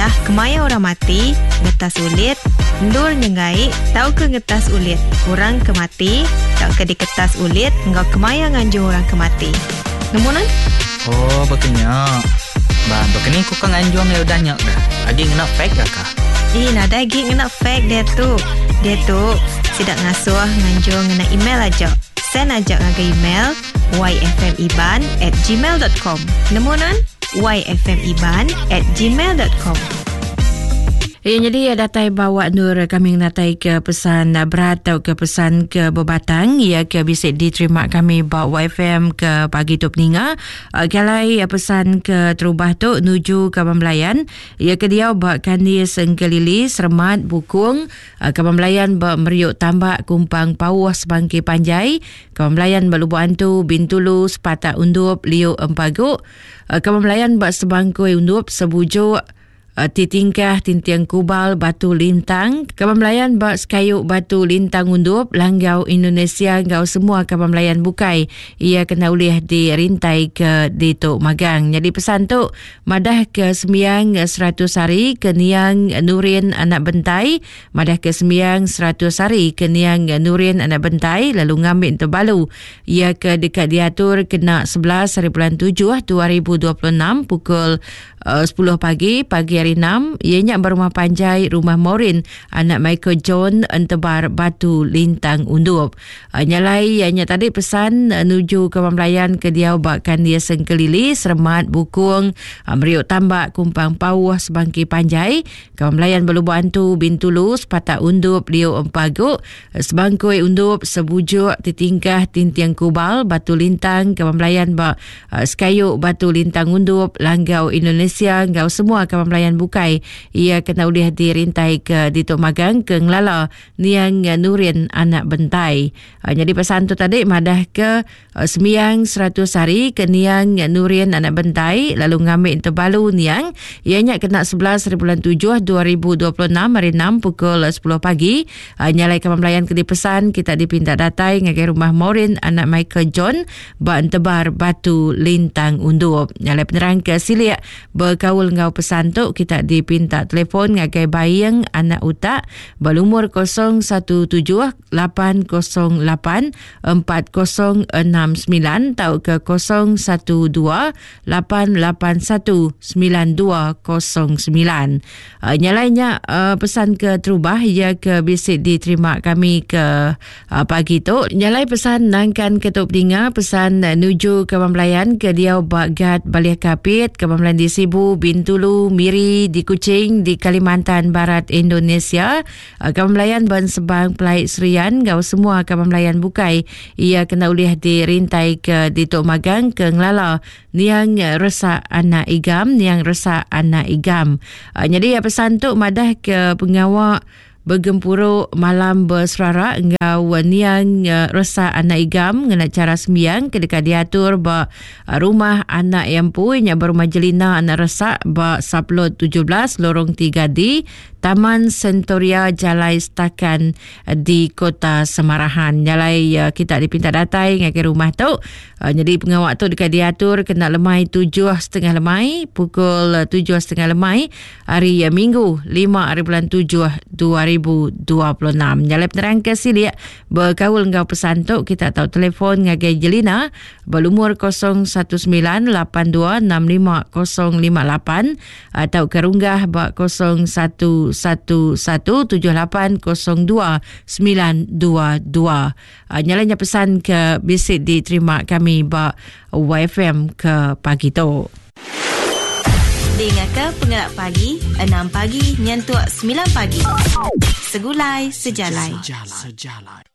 adalah kemaya orang mati, ngetas ulit, ndur nyengai, tau ke ngetas ulit, orang kemati, tau ke di kertas ulit, engkau kemaya nganjung orang kemati. Nemunan? Oh, berkenyak. Bang, berkening ku kan nganjung ya udah nyak dah. Agi ngena fake dah kah? Nada agi ngena fake dia tu. Dia tu sidak ngasuh nganjung ngena email aja. Send aja ngaga email yfmiban@gmail.com. Nemunan? yfmiban@gmail.com. Jadi datai bawa Nur kami natai ke pesan berat atau ke pesan ke bebatang ia ke bisa diterima kami bawa YFM ke pagi tu peninga kalai pesan ke terubah tu nuju ke Pembelayan ia ke dia bakkan dia sengkelili sermat bukung ke Pembelayan meriuk tambak kumpang pawah sebangki panjai ke Pembelayan belubuan tu Bintulu sepatak undup liuk empaguk ke Pembelayan bak sebangkui undup sebujuk titingkah tintiang kubal batu lintang Kepamelayan bak sekayuk batu lintang undup langgau Indonesia ngau semua Kepamelayan bukai ia kena ulih dirintai ke di Tok Magang. Jadi pesan tu madah ke sembiang 100 hari ke Niang Nurin anak bentai madah ke sembiang 100 hari ke Niang Nurin anak bentai lalu ngambil terbalu ia ke dekat diatur kena 11 hari bulan 7 2026 pukul 10 pagi hari 6 ianya berumah panjai rumah Morin anak Michael John entebar batu lintang undup nyalai ianya tadi pesan nuju ke Pembelayan ke dia bakkan dia sengkelili sermat bukung meriuk tambak kumpang pawah sebangki panjai ke Pembelayan belubuan tu Bintulu sepatak undup liuk empaguk sebangkui undup sebujuk titingkah tintiang kubal batu lintang ke Pembelayan bak sekayuk batu lintang undup langgau Indonesia ngau semua ke Pembelayan bukai ia kena ulih dirintai ke di Tok Magang ke Ngelala Niang Nurin anak bentai. Jadi pesan tu tadi madah ke sembiang 100 hari ke Niang Nurin anak bentai lalu ngambil terbalu Niang ianya kena 11 hari bulan 7 2026 hari 6 pukul 10 pagi nyalai ke Pembelayan ke dipesan kita dipinta datai ngagai rumah Morin anak Michael John bak tebar batu lintang undup nyalai penerang ke Silik berkaul ngau pesan tu kita dipinta telefon ngagai bayang anak utak berumur 017-808-4069 tau ke 012-881-9209 nyalainya pesan ke terubah ia ke bisik diterima kami ke pagi tu nyalai pesan nangkan ketuk peninga pesan nuju ke Pembelayan ke dia bagat balik kapit ke Pembelayan di Sibu Bintulu Miri di Kuching di Kalimantan Barat Indonesia Kepamelayan ban sebang pelait serian gau semua Kepamelayan bukai ia kena ulih dirintai ke di Tok Magang ke Ngelala Niang Resak anak Igam Niang Resak anak Igam jadi pesan tu madah ke pengawak bergempuruk malam berserara engkau Niang Resak anak Igam ngena cara sembiang kedekat diatur ba rumah anak yang punya berumah jelina anak Resak ba Saplot 17 lorong 3D Taman Sentoria Jalai Setakan di Kota Semarahan. Jalai kita dipinta datai ngagai rumah tu. Jadi pengawak tu dekat diatur kena lemai 7.30 lemai pukul 7.30 lemai hari Minggu 5 hari bulan 7 2026. Jalai penerang ke Silik berkaul ngau pesan tu kita tahu telefon ngagai jelina berumur 01982650058 atau kerunggah bak 0111780292. Nyalanya pesan ke bisik diterima kami bak YFM ke pagi tu. Dengar ke Pengerak Pagi 6 pagi nyentuak 9 pagi. Segulai sejalai.